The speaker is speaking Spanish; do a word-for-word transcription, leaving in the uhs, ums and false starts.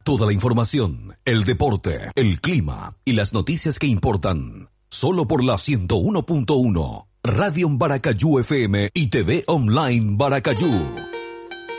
Toda la información, el deporte, el clima y las noticias que importan. Solo por la ciento uno punto uno. Radio Baracayú F M y T V Online Baracayú.